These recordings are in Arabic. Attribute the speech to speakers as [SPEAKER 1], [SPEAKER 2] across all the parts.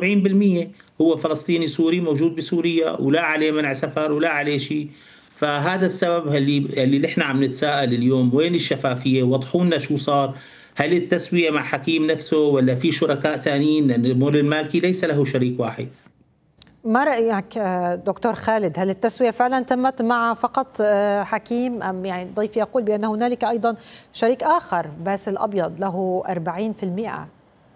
[SPEAKER 1] 40% هو فلسطيني سوري موجود بسوريا ولا عليه منع سفر ولا عليه شيء. فهذا السبب اللي نحن عم نتساءل اليوم، وين الشفافية؟ وضحوا لنا شو صار. هل التسوية مع حكيم نفسه ولا في شركاء ثانيين؟ لأن مول المالكي ليس له شريك واحد.
[SPEAKER 2] ما رأيك دكتور خالد، هل التسوية فعلا تمت مع فقط حكيم، أم يعني ضيفي يقول بأن هنالك أيضا شريك آخر باسل الأبيض له 40%؟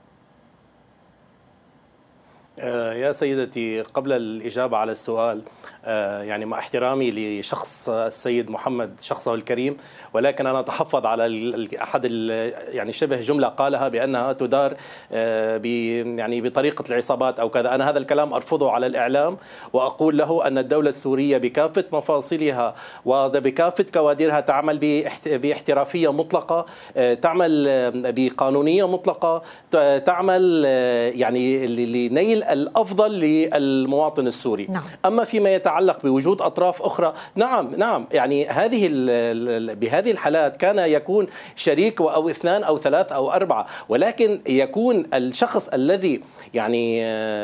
[SPEAKER 3] يا سيدتي، قبل الإجابة على السؤال، يعني مع احترامي لشخص السيد محمد شخصه الكريم، ولكن أنا أتحفظ على أحد يعني شبه جملة قالها بأنها تدار يعني بطريقة العصابات أو كذا. أنا هذا الكلام أرفضه على الإعلام، وأقول له أن الدولة السورية بكافة مفاصلها وبكافة كوادرها تعمل باحترافية مطلقة، تعمل بقانونية مطلقة، تعمل يعني لنيل الأفضل للمواطن السوري.
[SPEAKER 2] نعم.
[SPEAKER 3] أما فيما يتعلق بوجود أطراف أخرى، نعم يعني بهذه الحالات كان يكون شريك أو اثنان أو ثلاث أو أربعة، ولكن يكون الشخص الذي يعني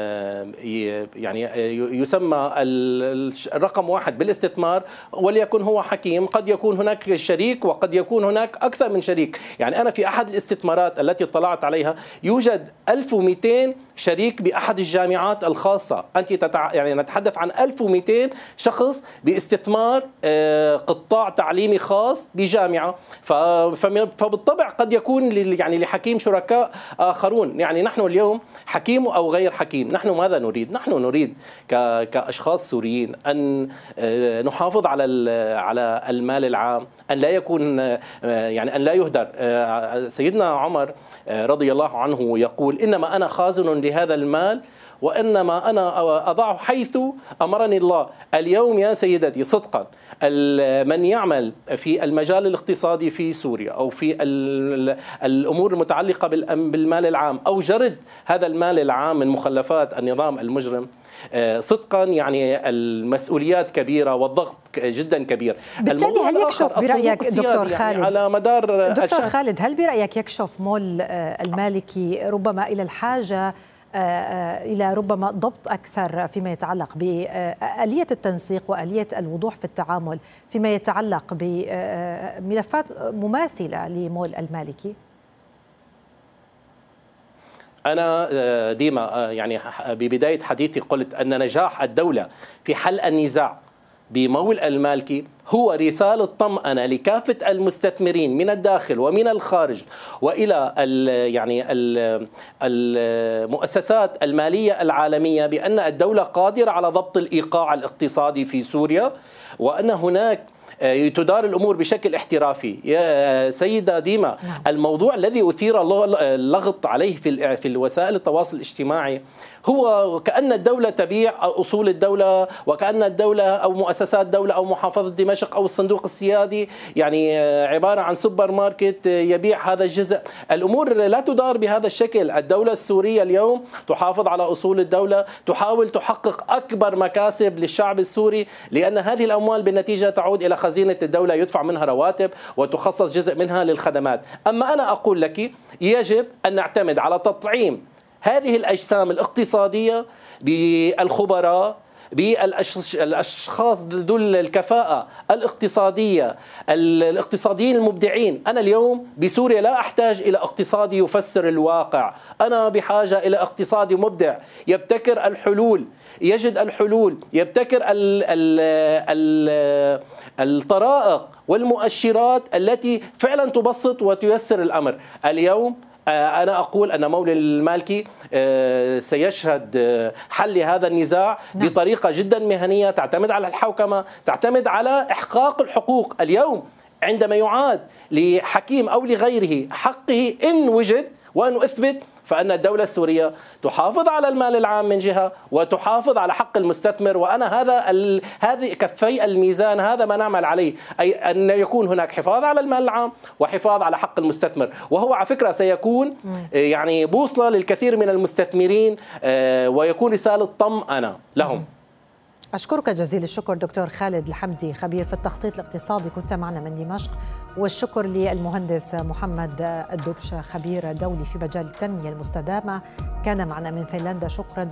[SPEAKER 3] يسمى الرقم واحد بالاستثمار وليكن هو حكيم. قد يكون هناك شريك وقد يكون هناك أكثر من شريك. يعني أنا في أحد الاستثمارات التي اطلعت عليها يوجد 1200 شريك بأحد الجامعات الخاصة. أنت يعني نتحدث عن 1200 شخص باستثمار قطاع تعليمي خاص بجامعة. فبالطبع قد يكون يعني لحكيم شركاء آخرون. يعني نحن اليوم حكيم أو غير حكيم، نحن ماذا نريد؟ نحن نريد كأشخاص سوريين أن نحافظ على المال العام، أن لا يكون يعني أن لا يهدر. سيدنا عمر رضي الله عنه يقول: إنما أنا خازن لهذا المال وإنما أنا أضعه حيث أمرني الله. اليوم يا سيدتي صدقا، من يعمل في المجال الاقتصادي في سوريا أو في الأمور المتعلقة بالمال العام أو جرد هذا المال العام من مخلفات النظام المجرم، صدقا يعني المسؤوليات كبيرة والضغط جدا كبير.
[SPEAKER 2] بالتالي هل يكشف برأيك دكتور خالد،
[SPEAKER 3] يعني على مدار
[SPEAKER 2] دكتور خالد، هل برأيك يكشف مول المالكي ربما إلى الحاجة إلى ربما ضبط أكثر فيما يتعلق بآلية التنسيق وآلية الوضوح في التعامل فيما يتعلق بملفات مماثلة لمول المالكي؟
[SPEAKER 3] أنا ديما يعني ببداية حديثي قلت أن نجاح الدولة في حل النزاع بمول المالكي هو رسالة طمأنة لكافة المستثمرين من الداخل ومن الخارج وإلى يعني المؤسسات المالية العالمية بأن الدولة قادرة على ضبط الإيقاع الاقتصادي في سوريا، وأن هناك تدار الأمور بشكل احترافي. يا سيدة ديما، الموضوع الذي أثير اللغط عليه في الوسائل التواصل الاجتماعي هو كأن الدولة تبيع أصول الدولة، وكأن الدولة أو مؤسسات دولة أو محافظة دمشق أو الصندوق السيادي يعني عبارة عن سوبر ماركت يبيع هذا الجزء. الأمور لا تدار بهذا الشكل. الدولة السورية اليوم تحافظ على أصول الدولة، تحاول تحقق أكبر مكاسب للشعب السوري، لأن هذه الأموال بالنتيجة تعود إلى خزينة الدولة، يدفع منها رواتب وتخصص جزء منها للخدمات. أما أنا أقول لك يجب أن نعتمد على تطعيم هذه الأجسام الاقتصادية بالخبراء، بالأشخاص ذو الكفاءة الاقتصادية، الاقتصاديين المبدعين. أنا اليوم بسوريا لا أحتاج إلى اقتصادي يفسر الواقع، أنا بحاجة إلى اقتصادي مبدع يبتكر الحلول، يجد الحلول، يبتكر الطرائق والمؤشرات التي فعلا تبسط وتيسر الأمر. اليوم أنا أقول أن مول المالكي سيشهد حل هذا النزاع بطريقة جدا مهنية، تعتمد على الحوكمة، تعتمد على إحقاق الحقوق. اليوم عندما يعاد لحكيم أو لغيره حقه إن وجد وأن أثبت، فأن الدولة السورية تحافظ على المال العام من جهة وتحافظ على حق المستثمر. وأنا هذه كفي الميزان، هذا ما نعمل عليه، أي أن يكون هناك حفاظ على المال العام وحفاظ على حق المستثمر. وهو على فكرة سيكون يعني بوصلة للكثير من المستثمرين ويكون رسالة طمأنة لهم.
[SPEAKER 2] أشكرك جزيل الشكر دكتور خالد الحمدي، خبير في التخطيط الاقتصادي، كنت معنا من دمشق. والشكر للمهندس محمد الدبشة، خبير دولي في مجال التنمية المستدامة، كان معنا من فنلندا. شكرا.